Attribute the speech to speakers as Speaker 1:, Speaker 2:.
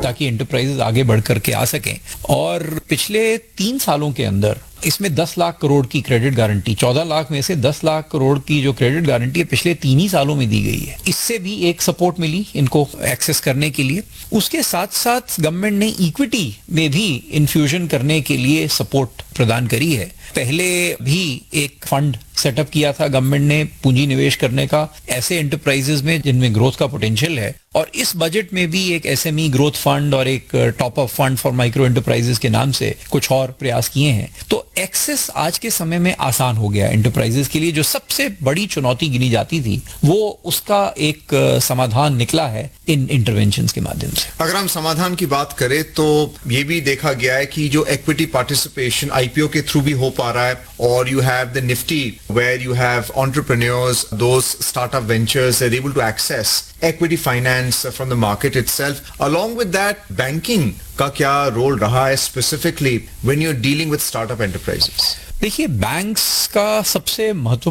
Speaker 1: ताकि एंटरप्राइजेज आगे बढ़ करके आ सकें। और पिछले 3 सालों के अंदर इसमें 10 लाख करोड़ की क्रेडिट गारंटी, 14 लाख में से 10 लाख करोड़ की जो क्रेडिट गारंटी है पिछले 3 ही सालों में दी गई है। इससे भी एक सपोर्ट मिली इनको एक्सेस करने के लिए। उसके साथ साथ गवर्नमेंट ने इक्विटी में भी इन्फ्यूजन करने के लिए सपोर्ट प्रदान करी है। पहले भी एक फंड सेटअप किया था गवर्नमेंट ने पूंजी निवेश करने का ऐसे एंटरप्राइजेज में जिनमें ग्रोथ का पोटेंशियल है, और इस बजट में भी एक एसएमई ग्रोथ फंड और एक top up fund for micro enterprises के नाम से कुछ और प्रयास किए हैं। तो एक्सेस आज के समय में आसान हो गया एंटरप्राइजेज के लिए। जो सबसे बड़ी चुनौती गिनी जाती थी वो उसका एक समाधान निकला है इन इंटरवेंशंस के माध्यम से।
Speaker 2: अगर हम समाधान की बात करें तो ये भी देखा गया है कि जो इक्विटी पार्टिसिपेशन आईपीओ के थ्रू भी हो पा रहा है, और you have the Nifty where you have entrepreneurs, those startup ventures are able to access equity finance from the market itself. Along with that, banking का क्या रोल रहा है specifically when you're dealing with startup enterprises?
Speaker 1: देखिए, banks का सबसे महत्वपूर्ण